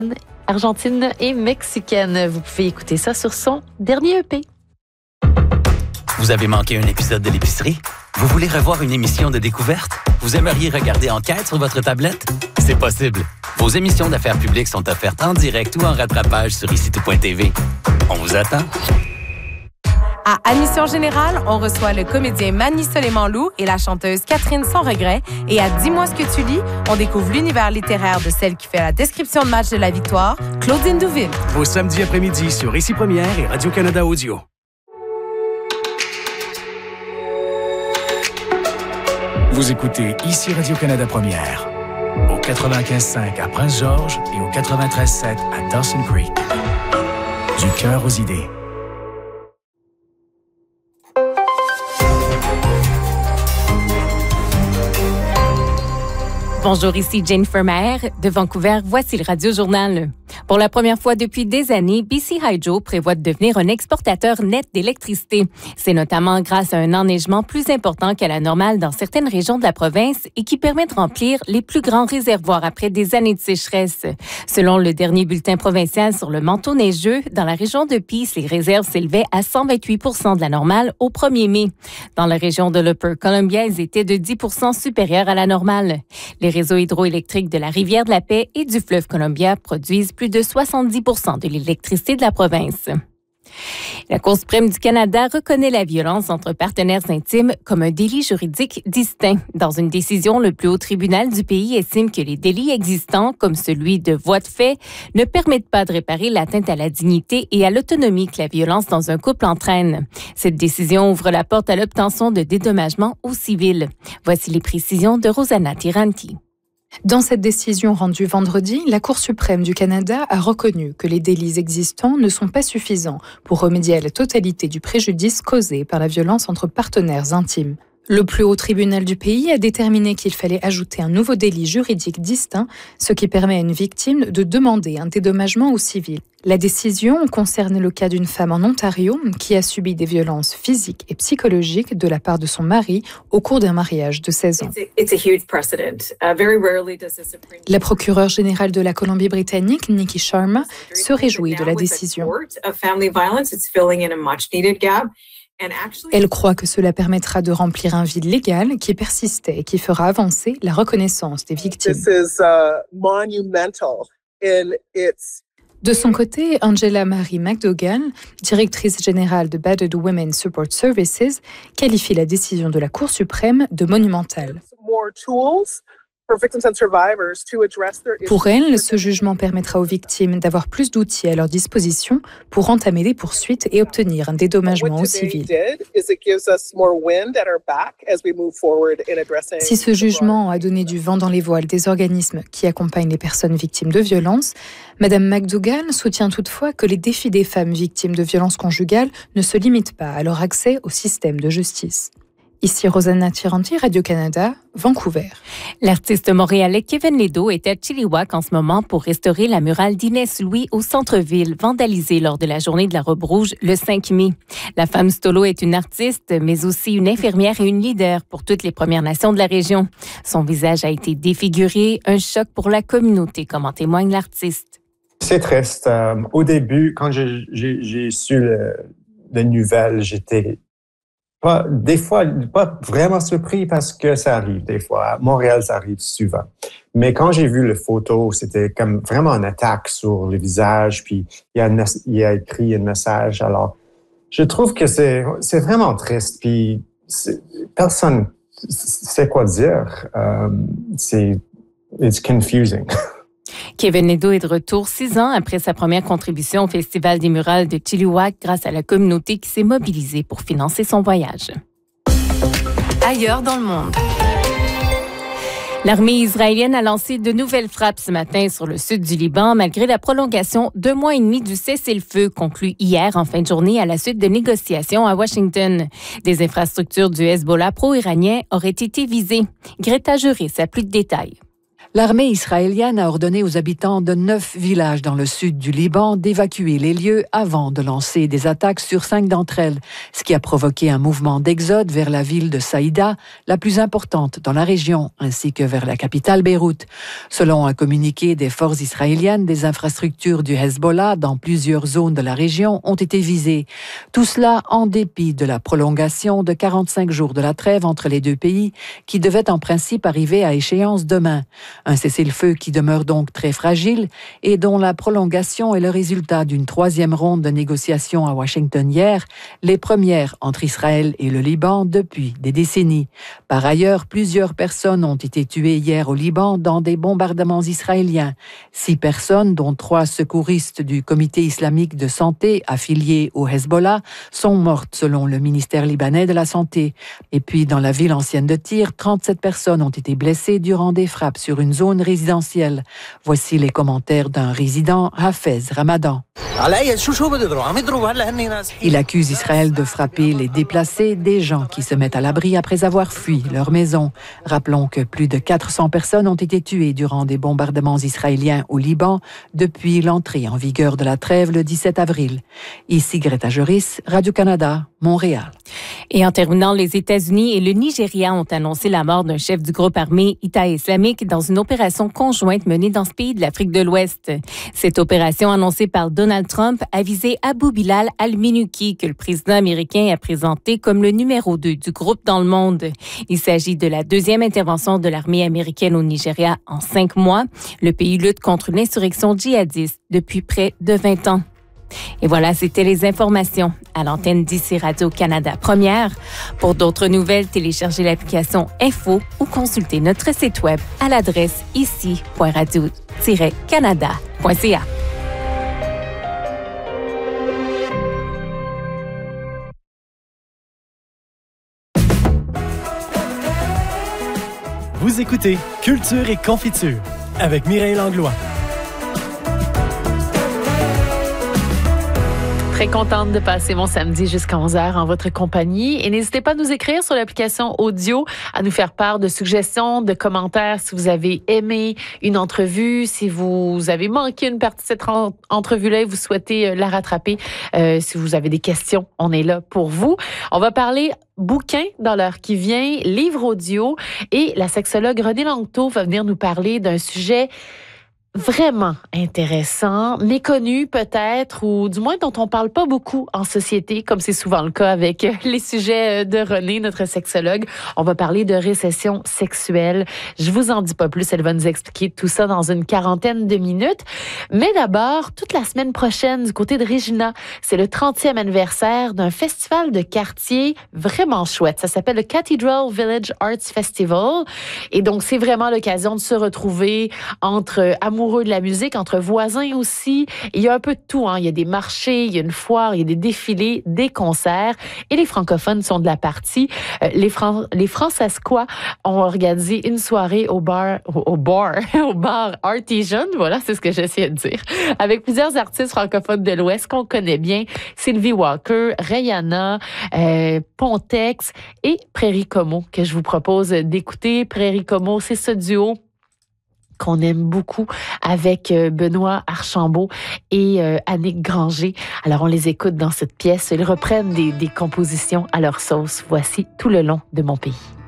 argentine et mexicaine. Vous pouvez écouter ça sur son dernier EP. Vous avez manqué un épisode de l'épicerie? Vous voulez revoir une émission de découverte? Vous aimeriez regarder Enquête sur votre tablette? C'est possible. Vos émissions d'affaires publiques sont offertes en direct ou en rattrapage sur ici-tout.tv. On vous attend. À Admission Générale, on reçoit le comédien Manny Soleiman-Lou et la chanteuse Catherine Sans Regret. Et à Dis-moi ce que tu lis, on découvre l'univers littéraire de celle qui fait la description de match de la victoire, Claudine Douville. Vos samedis après-midi sur Ici Première et Radio-Canada Audio. Vous écoutez Ici Radio-Canada Première, au 95.5 à Prince-Georges et au 93.7 à Dawson Creek. Du cœur aux idées. Bonjour, ici Jennifer Maher de Vancouver. Voici le Radio Journal. Pour la première fois depuis des années, BC Hydro prévoit de devenir un exportateur net d'électricité. C'est notamment grâce à un enneigement plus important qu'à la normale dans certaines régions de la province et qui permet de remplir les plus grands réservoirs après des années de sécheresse. Selon le dernier bulletin provincial sur le manteau neigeux, dans la région de Peace, les réserves s'élevaient à 128 % de la normale au 1er mai. Dans la région de l'Upper Columbia, elles étaient de 10 % supérieures à la normale. Les réseaux hydroélectriques de la rivière de la Paix et du fleuve Columbia produisent plus de 70 % de l'électricité de la province. La Cour suprême du Canada reconnaît la violence entre partenaires intimes comme un délit juridique distinct. Dans une décision, le plus haut tribunal du pays estime que les délits existants, comme celui de voie de fait, ne permettent pas de réparer l'atteinte à la dignité et à l'autonomie que la violence dans un couple entraîne. Cette décision ouvre la porte à l'obtention de dédommagements au civil. Voici les précisions de Rosanna Tiranti. Dans cette décision rendue vendredi, la Cour suprême du Canada a reconnu que les délits existants ne sont pas suffisants pour remédier à la totalité du préjudice causé par la violence entre partenaires intimes. Le plus haut tribunal du pays a déterminé qu'il fallait ajouter un nouveau délit juridique distinct, ce qui permet à une victime de demander un dédommagement au civil. La décision concerne le cas d'une femme en Ontario qui a subi des violences physiques et psychologiques de la part de son mari au cours d'un mariage de 16 ans. La procureure générale de la Colombie-Britannique, Nikki Sharma, se réjouit de la décision. Elle croit que cela permettra de remplir un vide légal qui persistait et qui fera avancer la reconnaissance des victimes. De son côté, Angela Marie McDougall, directrice générale de Battered Women Support Services, qualifie la décision de la Cour suprême de monumentale. Pour elle, ce jugement permettra aux victimes d'avoir plus d'outils à leur disposition pour entamer des poursuites et obtenir un dédommagement au civil. Si ce jugement a donné du vent dans les voiles des organismes qui accompagnent les personnes victimes de violences, Mme McDougall soutient toutefois que les défis des femmes victimes de violences conjugales ne se limitent pas à leur accès au système de justice. Ici Rosanna Tiranti, Radio-Canada, Vancouver. L'artiste montréalais Kevin Ledo est à Chilliwack en ce moment pour restaurer la murale d'Inès Louis au centre-ville, vandalisée lors de la journée de la robe rouge le 5 mai. La femme Stolo est une artiste, mais aussi une infirmière et une leader pour toutes les Premières Nations de la région. Son visage a été défiguré, un choc pour la communauté, comme en témoigne l'artiste. C'est triste. Au début, quand j'ai su la nouvelle, j'étais pas vraiment surpris parce que ça arrive des fois. À Montréal, ça arrive souvent. Mais quand j'ai vu les photos, c'était comme vraiment une attaque sur le visage, puis il y a écrit un message. Alors, je trouve que c'est vraiment triste, puis personne sait quoi dire. It's confusing. Kevin Ledo est de retour 6 ans après sa première contribution au Festival des murales de Chilliwack grâce à la communauté qui s'est mobilisée pour financer son voyage. Ailleurs dans le monde. L'armée israélienne a lancé de nouvelles frappes ce matin sur le sud du Liban malgré la prolongation d'1 mois et demi du cessez-le-feu conclu hier en fin de journée à la suite de négociations à Washington. Des infrastructures du Hezbollah pro-iranien auraient été visées. Greta Juris a plus de détails. L'armée israélienne a ordonné aux habitants de 9 villages dans le sud du Liban d'évacuer les lieux avant de lancer des attaques sur 5 d'entre elles, ce qui a provoqué un mouvement d'exode vers la ville de Saïda, la plus importante dans la région, ainsi que vers la capitale Beyrouth. Selon un communiqué des forces israéliennes, des infrastructures du Hezbollah dans plusieurs zones de la région ont été visées. Tout cela en dépit de la prolongation de 45 jours de la trêve entre les deux pays, qui devait en principe arriver à échéance demain. Un cessez-le-feu qui demeure donc très fragile et dont la prolongation est le résultat d'une 3e ronde de négociations à Washington hier, les premières entre Israël et le Liban depuis des décennies. Par ailleurs, plusieurs personnes ont été tuées hier au Liban dans des bombardements israéliens. 6 personnes, dont 3 secouristes du Comité islamique de santé affiliés au Hezbollah, sont mortes selon le ministère libanais de la Santé. Et puis, dans la ville ancienne de Tyr, 37 personnes ont été blessées durant des frappes sur une zone résidentielle. Voici les commentaires d'un résident, Hafez Ramadan. Il accuse Israël de frapper les déplacés, des gens qui se mettent à l'abri après avoir fui leur maison. Rappelons que plus de 400 personnes ont été tuées durant des bombardements israéliens au Liban depuis l'entrée en vigueur de la trêve le 17 avril. Ici Greta Joris, Radio-Canada, Montréal. Et en terminant, les États-Unis et le Nigeria ont annoncé la mort d'un chef du groupe armé État islamique dans une opération conjointe menée dans ce pays de l'Afrique de l'Ouest. Cette opération annoncée par Donald Trump a visé Abu Bilal al-Minuki, que le président américain a présenté comme le numéro 2 du groupe dans le monde. Il s'agit de la 2e intervention de l'armée américaine au Nigeria en 5 mois. Le pays lutte contre l'insurrection djihadiste depuis près de 20 ans. Et voilà, c'était les informations à l'antenne d'ici Radio-Canada Première. Pour d'autres nouvelles, téléchargez l'application Info ou consultez notre site web à l'adresse ici.radio-canada.ca. Vous écoutez Culture et Confiture avec Mireille Langlois. Très contente de passer mon samedi jusqu'à 11h en votre compagnie. Et n'hésitez pas à nous écrire sur l'application audio, à nous faire part de suggestions, de commentaires si vous avez aimé une entrevue, si vous avez manqué une partie de cette entrevue-là et vous souhaitez la rattraper. Si vous avez des questions, on est là pour vous. On va parler bouquin dans l'heure qui vient, livre audio, et la sexologue Renée Langto va venir nous parler d'un sujet vraiment intéressant, méconnu peut-être, ou du moins dont on parle pas beaucoup en société, comme c'est souvent le cas avec les sujets de Renée, notre sexologue. On va parler de récession sexuelle. Je vous en dis pas plus, elle va nous expliquer tout ça dans une 40aine de minutes. Mais d'abord, toute la semaine prochaine, du côté de Regina, c'est le 30e anniversaire d'un festival de quartier vraiment chouette. Ça s'appelle le Cathedral Village Arts Festival. Et donc, c'est vraiment l'occasion de se retrouver entre amoureux de la musique, entre voisins aussi. Il y a un peu de tout, hein. Il y a des marchés, il y a une foire, il y a des défilés, des concerts. Et les francophones sont de la partie. Les Francescois ont organisé une soirée au bar Artisan. Voilà, c'est ce que j'essayais de dire. Avec plusieurs artistes francophones de l'Ouest qu'on connaît bien. Sylvie Walker, Rihanna, Pontex et Prairie Como, que je vous propose d'écouter. Prairie Como, c'est ce duo qu'on aime beaucoup avec Benoît Archambault et Annick Granger. Alors, on les écoute dans cette pièce. Ils reprennent des compositions à leur sauce. Voici Tout le long de mon pays.